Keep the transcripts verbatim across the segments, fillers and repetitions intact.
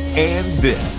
and this.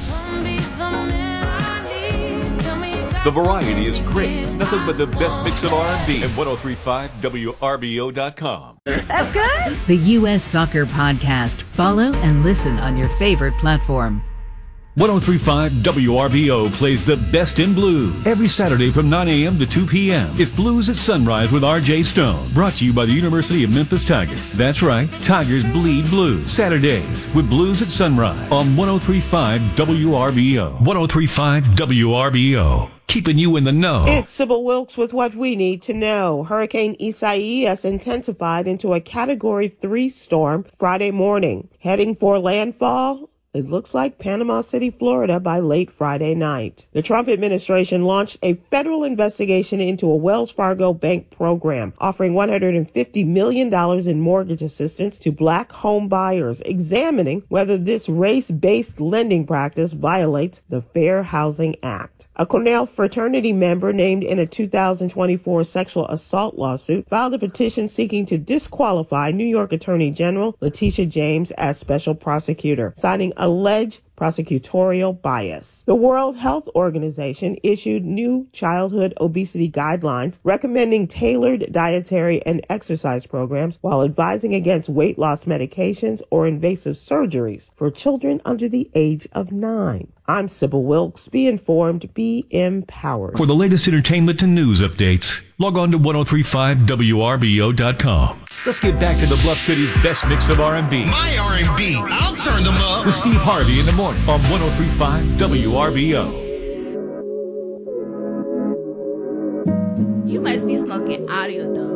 The variety is great. Nothing but the best mix of R and B at ten thirty-five W R B O dot com. That's good. The U S Soccer Podcast. Follow and listen on your favorite platform. ten thirty-five W R B O plays the best in blues every Saturday from nine a.m. to two p.m. It's Blues at Sunrise with R J Stone, brought to you by the University of Memphis Tigers. That's right, Tigers bleed blues. Saturdays with Blues at Sunrise on ten thirty-five W R B O. ten thirty-five W R B O. Keeping you in the know. It's Sybil Wilkes with what we need to know. Hurricane Isaias intensified into a Category three storm Friday morning, heading for landfall. It looks like Panama City, Florida by late Friday night. The Trump administration launched a federal investigation into a Wells Fargo bank program offering one hundred fifty million dollars in mortgage assistance to black home buyers, examining whether this race-based lending practice violates the Fair Housing Act. A Cornell fraternity member named in a two thousand twenty-four sexual assault lawsuit filed a petition seeking to disqualify New York Attorney General Letitia James as special prosecutor, citing alleged prosecutorial bias. The World Health Organization issued new childhood obesity guidelines recommending tailored dietary and exercise programs while advising against weight loss medications or invasive surgeries for children under the age of nine. I'm Sybil Wilkes. Be informed, be empowered. For the latest entertainment and news updates, log on to ten thirty-five W R B O dot com. Let's get back to the Bluff City's best mix of R and B. My R and B, I'll turn them up. With Steve Harvey in the morning on ten thirty-five W R B O. You must be smoking audio though.